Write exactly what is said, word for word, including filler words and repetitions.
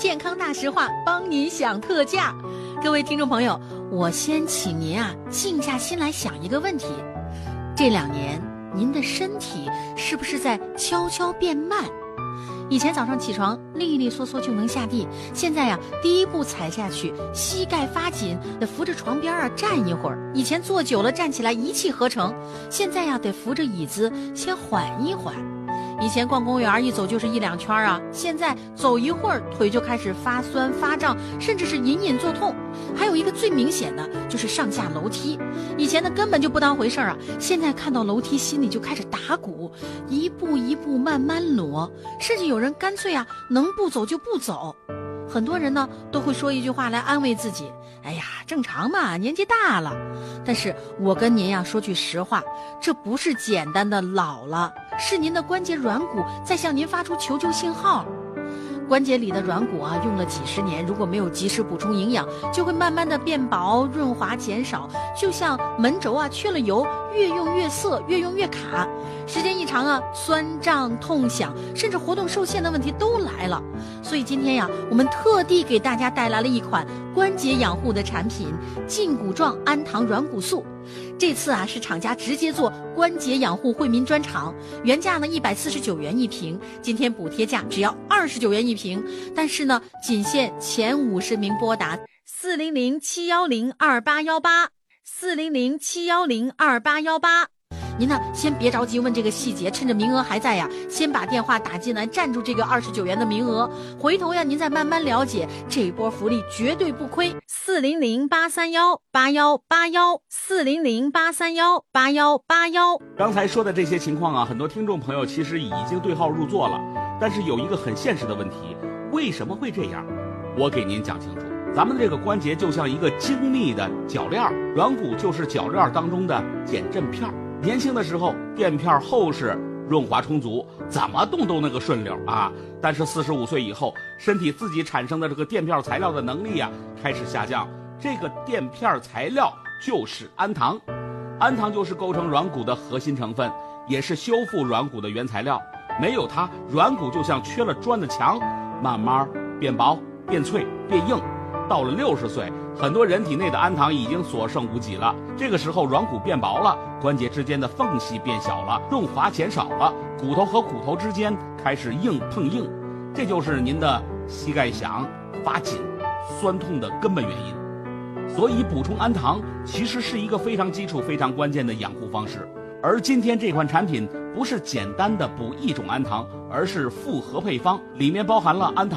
健康大实话帮您享特价。各位听众朋友，我先请您啊静下心来想一个问题，这两年您的身体是不是在悄悄变慢？以前早上起床利利索索就能下地，现在呀、啊、第一步踩下去膝盖发紧，得扶着床边啊站一会儿。以前坐久了站起来一气呵成，现在呀、啊、得扶着椅子先缓一缓。以前逛公园一走就是一两圈啊，现在走一会儿腿就开始发酸发胀，甚至是隐隐作痛。还有一个最明显的就是上下楼梯，以前呢根本就不当回事啊，现在看到楼梯心里就开始打鼓，一步一步慢慢挪，甚至有人干脆啊能不走就不走。很多人呢都会说一句话来安慰自己，哎呀正常嘛，年纪大了。但是我跟您呀说句实话，这不是简单的老了，是您的关节软骨在向您发出求救信号。关节里的软骨啊用了几十年，如果没有及时补充营养，就会慢慢的变薄，润滑减少，就像门轴啊缺了油，越用越涩，越用越卡，时间一长啊酸胀痛响，甚至活动受限的问题都来了。所以今天呀我们特地给大家带来了一款关节养护的产品，胫骨状氨糖软骨素。这次啊是厂家直接做关节养护惠民专场，原价呢一百四十九元一瓶，今天补贴价只要二十九元一瓶，但是呢仅限前五十名拨打四零零七幺零二八幺八四零零七幺零二八幺八。您呢先别着急问这个细节，趁着名额还在呀，先把电话打进来，占住这个二十九元的名额，回头呀您再慢慢了解，这一波福利绝对不亏。四零零八三幺八幺八幺四零零八三幺八幺八幺。 刚才说的这些情况啊，很多听众朋友其实已经对号入座了，但是有一个很现实的问题，为什么会这样？我给您讲清楚。咱们这个关节就像一个精密的铰链，软骨就是铰链当中的减震片。年轻的时候垫片厚实，润滑充足，怎么动都那个顺溜啊。但是四十五岁以后，身体自己产生的这个垫片材料的能力啊开始下降。这个垫片材料就是氨糖，氨糖就是构成软骨的核心成分，也是修复软骨的原材料。没有它，软骨就像缺了砖的墙，慢慢变薄、变脆、变硬。到了六十岁，很多人体内的氨糖已经所剩无几了。这个时候软骨变薄了，关节之间的缝隙变小了，润滑减少了，骨头和骨头之间开始硬碰硬，这就是您的膝盖响、发紧、酸痛的根本原因。所以补充氨糖其实是一个非常基础、非常关键的养护方式。而今天这款产品不是简单的补一种氨糖，而是复合配方，里面包含了氨糖